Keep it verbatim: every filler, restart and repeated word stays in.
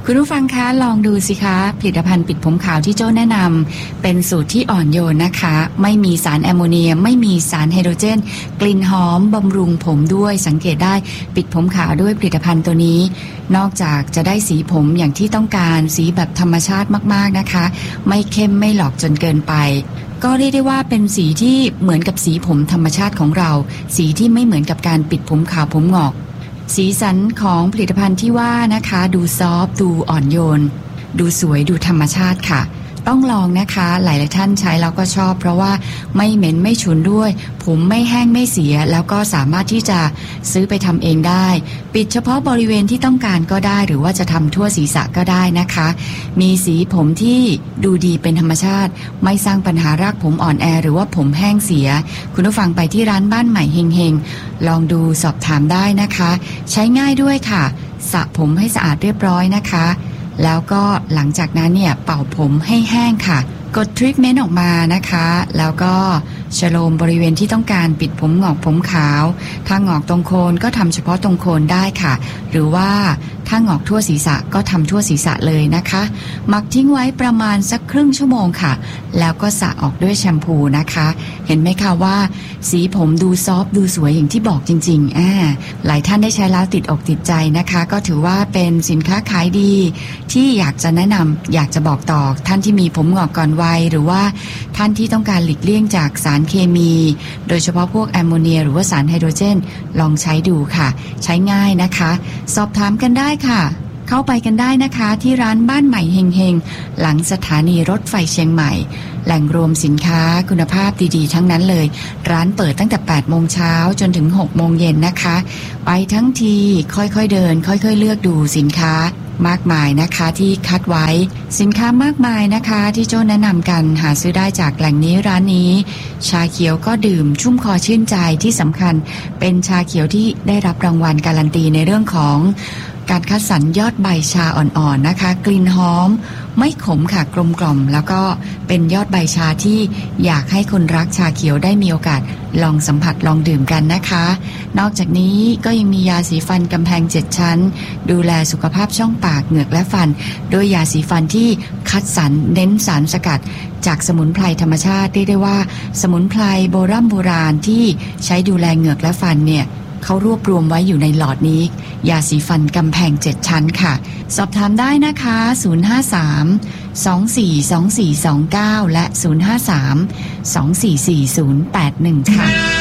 คุณผู้ฟังคะลองดูสิคะผลิตภัณฑ์ปิดผมขาวที่โจ้แนะนำเป็นสูตรที่อ่อนโยนนะคะไม่มีสารแอมโมเนียไม่มีสารไฮโดรเจนกลิ่นหอมบำรุงผมด้วยสังเกตได้ปิดผมขาวด้วยผลิตภัณฑ์ตัวนี้นอกจากจะได้สีผมอย่างที่ต้องการสีแบบธรรมชาติมากๆนะคะไม่เข้มไม่หลอกจนเกินไปก็เรียกได้ว่าเป็นสีที่เหมือนกับสีผมธรรมชาติของเราสีที่ไม่เหมือนกับการปิดผมขาวผมงอกสีสันของผลิตภัณฑ์ที่ว่านะคะดูซอฟต์ดูอ่อนโยนดูสวยดูธรรมชาติค่ะต้องลองนะคะหลายๆท่านใช้แล้วก็ชอบเพราะว่าไม่เหม็นไม่ฉุนด้วยผมไม่แห้งไม่เสียแล้วก็สามารถที่จะซื้อไปทำเองได้ปิดเฉพาะบริเวณที่ต้องการก็ได้หรือว่าจะทำทั่วศีรษะก็ได้นะคะมีสีผมที่ดูดีเป็นธรรมชาติไม่สร้างปัญหารากผมอ่อนแอหรือว่าผมแห้งเสียคุณผู้ฟังไปที่ร้านบ้านใหม่เฮงๆลองดูสอบถามได้นะคะใช้ง่ายด้วยค่ะสระผมให้สะอาดเรียบร้อยนะคะแล้วก็หลังจากนั้นเนี่ยเป่าผมให้แห้งค่ะกดทรีทเมนต์ออกมานะคะแล้วก็ชโลมบริเวณที่ต้องการปิดผมงอกผมขาวถ้างอกตรงโคนก็ทำเฉพาะตรงโคนได้ค่ะหรือว่าถ้างอกทั่วศีรษะก็ทำทั่วศีรษะเลยนะคะหมักทิ้งไว้ประมาณสักครึ่งชั่วโมงค่ะแล้วก็สระออกด้วยแชมพูนะคะเห็นไหมคะว่าสีผมดูซอฟต์ดูสวยอย่างที่บอกจริงๆอ่าหลายท่านได้ใช้แล้วติดอกติดใจนะคะก็ถือว่าเป็นสินค้าขายดีที่อยากจะแนะนำอยากจะบอกต่อท่านที่มีผมงอกก่อนวัยหรือว่าท่านที่ต้องการหลีกเลี่ยงจากสารเคมีโดยเฉพาะพวกแอมโมเนียหรือว่าสารไฮโดรเจนลองใช้ดูค่ะใช้ง่ายนะคะสอบถามกันได้ค่ะเข้าไปกันได้นะคะที่ร้านบ้านใหม่เฮงๆหลังสถานีรถไฟเชียงใหม่แหล่งรวมสินค้าคุณภาพดีๆทั้งนั้นเลยร้านเปิดตั้งแต่แปดโมงเช้าจนถึงหกโมงเย็นนะคะไปทั้งทีค่อยๆเดินค่อยๆเลือกดูสินค้ามากมายนะคะที่คัดไว้สินค้ามากมายนะคะที่โจ้แนะนำกันหาซื้อได้จากแหล่งนี้ร้านนี้ชาเขียวก็ดื่มชุ่มคอชื่นใจที่สำคัญเป็นชาเขียวที่ได้รับรางวัลการันตีในเรื่องของการคัดสรรยอดใบชาอ่อนๆนะคะกลิ่นหอมไม่ขมค่ะกลมกล่อมแล้วก็เป็นยอดใบชาที่อยากให้คนรักชาเขียวได้มีโอกาสลองสัมผัสลองดื่มกันนะคะนอกจากนี้ก็ยังมียาสีฟันกำแพงเจ็ดชั้นดูแลสุขภาพช่องปากเหงือกและฟันโดยยาสีฟันที่คัดสรรเน้นสารสกัดจากสมุนไพรธรรมชาติเรียกได้ว่าสมุนไพรโบราณโบราณที่ใช้ดูแลเหงือกและฟันเนี่ยเขารวบรวมไว้อยู่ในหลอดนี้ยาสีฟันกำแพงเจ็ดชั้นค่ะสอบถามได้นะคะศูนย์ ห้า สาม สอง สี่ สอง สี่ สอง เก้าและศูนย์ ห้า สาม สอง สี่ สี่ ศูนย์ แปด หนึ่งค่ะ